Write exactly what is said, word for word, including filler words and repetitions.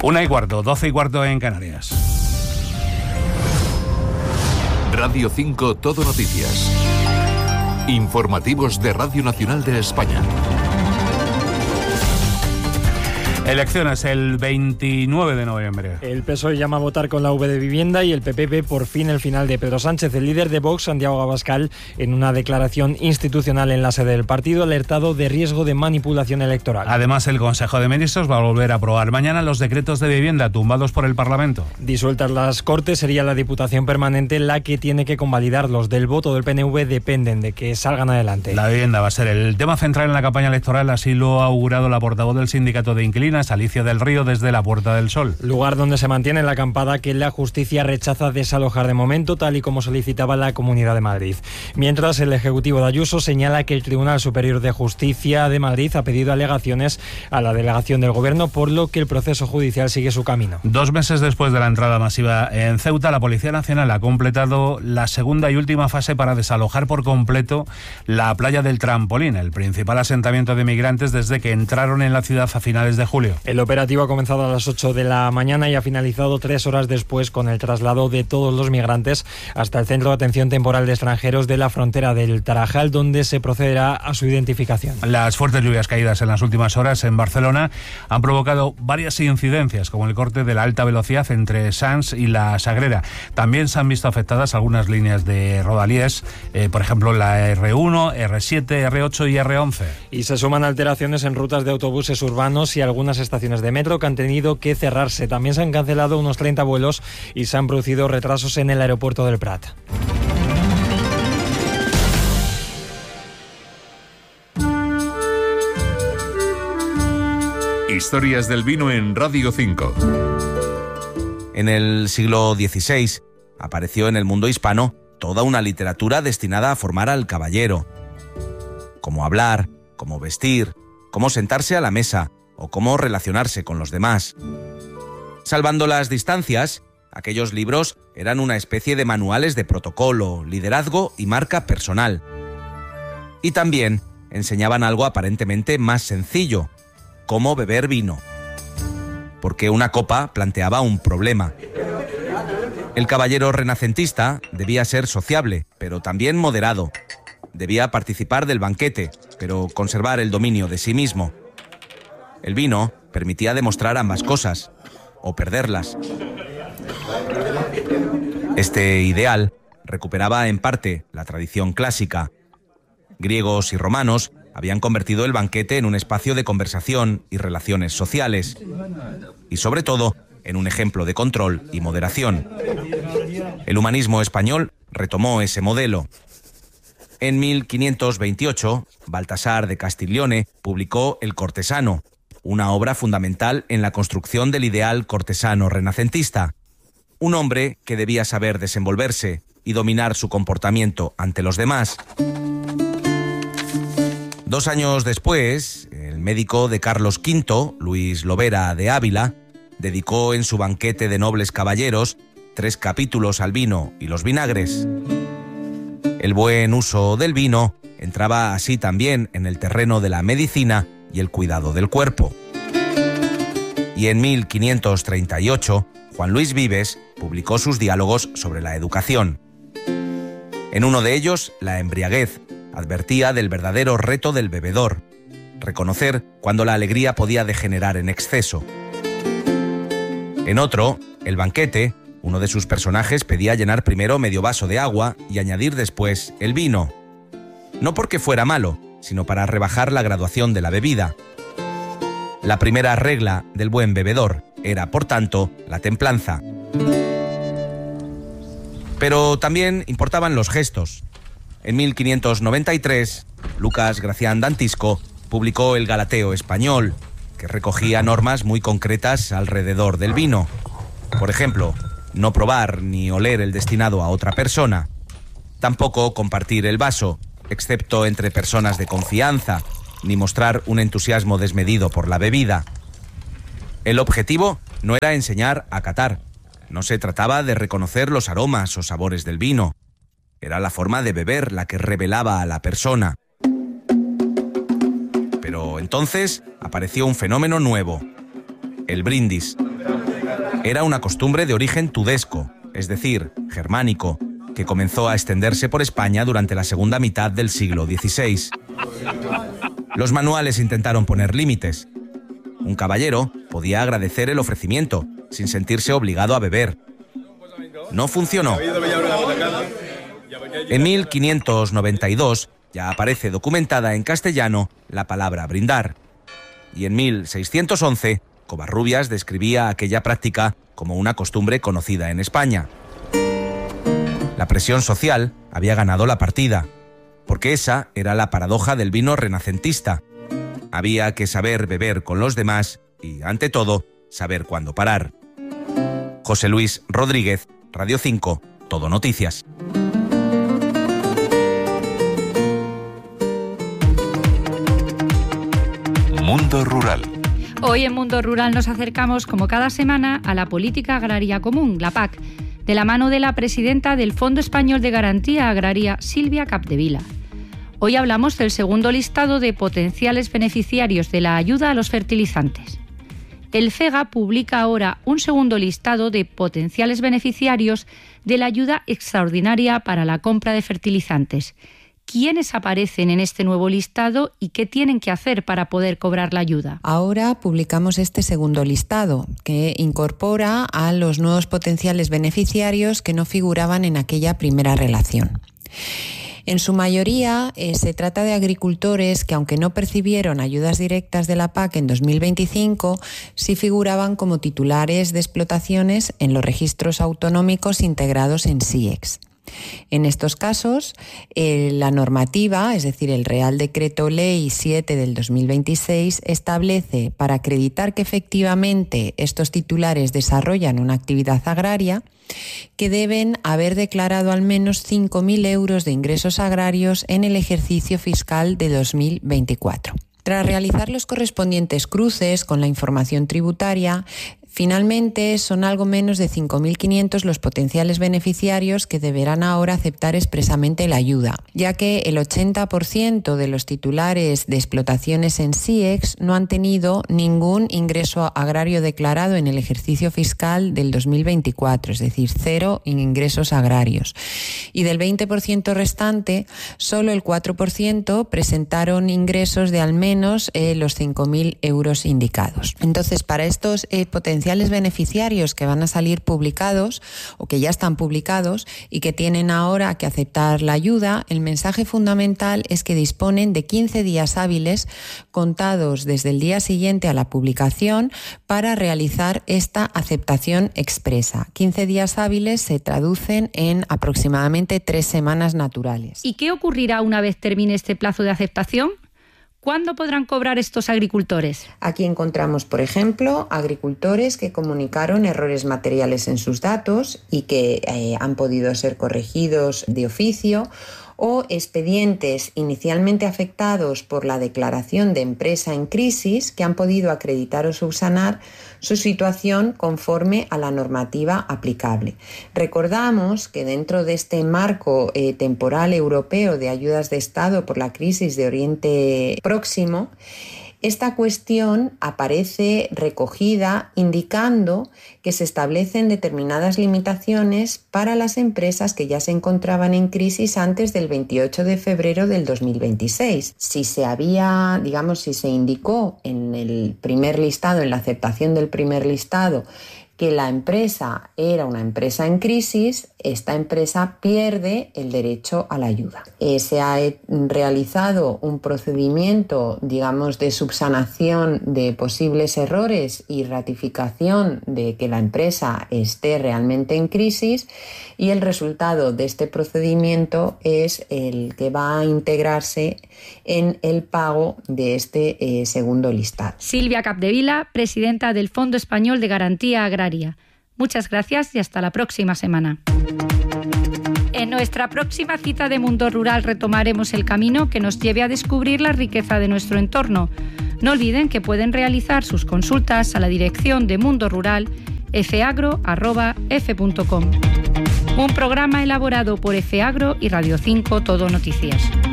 Una y cuarto, doce y cuarto en Canarias. Radio cinco Todo Noticias. Informativos de Radio Nacional de España. Elecciones el veintinueve de noviembre. El P S O E llama a votar con la V de vivienda y el P P ve por fin el final de Pedro Sánchez. El líder de Vox, Santiago Abascal, en una declaración institucional en la sede del partido, ha alertado de riesgo de manipulación electoral. Además, el Consejo de Ministros va a volver a aprobar mañana los decretos de vivienda tumbados por el Parlamento. Disueltas las Cortes, sería la Diputación Permanente la que tiene que convalidarlos. Del voto del P N V dependen de que salgan adelante. La vivienda va a ser el tema central en la campaña electoral, así lo ha augurado la portavoz del Sindicato de Inquilinos, Alicia del Río, desde la Puerta del Sol. Lugar donde se mantiene la acampada que la justicia rechaza desalojar de momento, tal y como solicitaba la Comunidad de Madrid. Mientras, el Ejecutivo de Ayuso señala que el Tribunal Superior de Justicia de Madrid ha pedido alegaciones a la delegación del Gobierno, por lo que el proceso judicial sigue su camino. Dos meses después de la entrada masiva en Ceuta, la Policía Nacional ha completado la segunda y última fase para desalojar por completo la playa del Trampolín, el principal asentamiento de migrantes desde que entraron en la ciudad a finales de julio. El operativo ha comenzado a las ocho de la mañana y ha finalizado tres horas después con el traslado de todos los migrantes hasta el Centro de Atención Temporal de Extranjeros de la frontera del Tarajal, donde se procederá a su identificación. Las fuertes lluvias caídas en las últimas horas en Barcelona han provocado varias incidencias, como el corte de la alta velocidad entre Sants y la Sagrera. También se han visto afectadas algunas líneas de Rodalies, eh, por ejemplo la erre uno, erre siete, erre ocho y erre once. Y se suman alteraciones en rutas de autobuses urbanos y algunas estaciones de metro que han tenido que cerrarse. También se han cancelado unos treinta vuelos y se han producido retrasos en el aeropuerto del Prat. Historias del vino en Radio cinco. En el siglo dieciséis apareció en el mundo hispano toda una literatura destinada a formar al caballero. Cómo hablar, cómo vestir, cómo sentarse a la mesa o cómo relacionarse con los demás. Salvando las distancias, aquellos libros eran una especie de manuales de protocolo, liderazgo y marca personal. Y también enseñaban algo aparentemente más sencillo: cómo beber vino. Porque una copa planteaba un problema. El caballero renacentista debía ser sociable, pero también moderado. Debía participar del banquete, pero conservar el dominio de sí mismo. El vino permitía demostrar ambas cosas, o perderlas. Este ideal recuperaba en parte la tradición clásica. Griegos y romanos habían convertido el banquete en un espacio de conversación y relaciones sociales, y sobre todo en un ejemplo de control y moderación. El humanismo español retomó ese modelo. En mil quinientos veintiocho, Baltasar de Castiglione publicó El cortesano, una obra fundamental en la construcción del ideal cortesano renacentista. Un hombre que debía saber desenvolverse y dominar su comportamiento ante los demás. Dos años después, el médico de Carlos quinto, Luis Lobera de Ávila, dedicó en su banquete de nobles caballeros tres capítulos al vino y los vinagres. El buen uso del vino entraba así también en el terreno de la medicina y el cuidado del cuerpo. Y en mil quinientos treinta y ocho, Juan Luis Vives publicó sus diálogos sobre la educación. En uno de ellos, La embriaguez, advertía del verdadero reto del bebedor: reconocer cuando la alegría podía degenerar en exceso. En otro, El banquete, uno de sus personajes pedía llenar primero medio vaso de agua y añadir después el vino. No porque fuera malo, sino para rebajar la graduación de la bebida. La primera regla del buen bebedor era, por tanto, la templanza. Pero también importaban los gestos. En mil quinientos noventa y tres, Lucas Gracián Dantisco publicó El Galateo español, que recogía normas muy concretas alrededor del vino. Por ejemplo, no probar ni oler el destinado a otra persona. Tampoco compartir el vaso, excepto entre personas de confianza, ni mostrar un entusiasmo desmedido por la bebida. El objetivo no era enseñar a catar. No se trataba de reconocer los aromas o sabores del vino. Era la forma de beber la que revelaba a la persona. Pero entonces apareció un fenómeno nuevo: el brindis. Era una costumbre de origen tudesco, es decir, germánico, que comenzó a extenderse por España durante la segunda mitad del siglo dieciséis. Los manuales intentaron poner límites. Un caballero podía agradecer el ofrecimiento, sin sentirse obligado a beber. No funcionó. En mil quinientos noventa y dos ya aparece documentada en castellano la palabra brindar. Y en mil seiscientos once, Covarrubias describía aquella práctica como una costumbre conocida en España. La presión social había ganado la partida, porque esa era la paradoja del vino renacentista. Había que saber beber con los demás y, ante todo, saber cuándo parar. José Luis Rodríguez, Radio cinco, Todo Noticias. Mundo Rural. Hoy en Mundo Rural nos acercamos, como cada semana, a la Política Agraria Común, la P A C, de la mano de la presidenta del Fondo Español de Garantía Agraria, Silvia Capdevila. Hoy hablamos del segundo listado de potenciales beneficiarios de la ayuda a los fertilizantes. El FEGA publica ahora un segundo listado de potenciales beneficiarios de la ayuda extraordinaria para la compra de fertilizantes. ¿Quiénes aparecen en este nuevo listado y qué tienen que hacer para poder cobrar la ayuda? Ahora publicamos este segundo listado, que incorpora a los nuevos potenciales beneficiarios que no figuraban en aquella primera relación. En su mayoría eh, se trata de agricultores que, aunque no percibieron ayudas directas de la P A C en dos mil veinticinco, sí figuraban como titulares de explotaciones en los registros autonómicos integrados en S I E X. En estos casos, eh, la normativa, es decir, el Real Decreto Ley siete del dos mil veintiséis, establece, para acreditar que efectivamente estos titulares desarrollan una actividad agraria, que deben haber declarado al menos cinco mil euros de ingresos agrarios en el ejercicio fiscal de dos mil veinticuatro. Tras realizar los correspondientes cruces con la información tributaria, finalmente son algo menos de cinco mil quinientos los potenciales beneficiarios que deberán ahora aceptar expresamente la ayuda, ya que el ochenta por ciento de los titulares de explotaciones en S I E X no han tenido ningún ingreso agrario declarado en el ejercicio fiscal del dos mil veinticuatro, es decir, cero ingresos agrarios. Y del veinte por ciento restante, solo el cuatro por ciento presentaron ingresos de al menos eh, los cinco mil euros indicados. Entonces, para estos eh, potenciales beneficiarios que van a salir publicados o que ya están publicados y que tienen ahora que aceptar la ayuda, el mensaje fundamental es que disponen de quince días hábiles contados desde el día siguiente a la publicación para realizar esta aceptación expresa. quince días hábiles se traducen en aproximadamente tres semanas naturales. ¿Y qué ocurrirá una vez termine este plazo de aceptación? ¿Cuándo podrán cobrar estos agricultores? Aquí encontramos, por ejemplo, agricultores que comunicaron errores materiales en sus datos y que eh, han podido ser corregidos de oficio, o expedientes inicialmente afectados por la declaración de empresa en crisis que han podido acreditar o subsanar su situación conforme a la normativa aplicable. Recordamos que dentro de este marco eh, temporal europeo de ayudas de Estado por la crisis de Oriente Próximo, esta cuestión aparece recogida indicando que se establecen determinadas limitaciones para las empresas que ya se encontraban en crisis antes del veintiocho de febrero del dos mil veintiséis. Si se había, digamos, si se indicó en el primer listado, en la aceptación del primer listado, que la empresa era una empresa en crisis, esta empresa pierde el derecho a la ayuda. Eh, se ha realizado un procedimiento, digamos, de subsanación de posibles errores y ratificación de que la empresa esté realmente en crisis, y el resultado de este procedimiento es el que va a integrarse en el pago de este eh, segundo listado. Silvia Capdevila, presidenta del Fondo Español de Garantía Agraria. Muchas gracias y hasta la próxima semana. En nuestra próxima cita de Mundo Rural retomaremos el camino que nos lleve a descubrir la riqueza de nuestro entorno. No olviden que pueden realizar sus consultas a la dirección de Mundo Rural f agro arroba f punto com. Un programa elaborado por F Agro y Radio cinco Todo Noticias.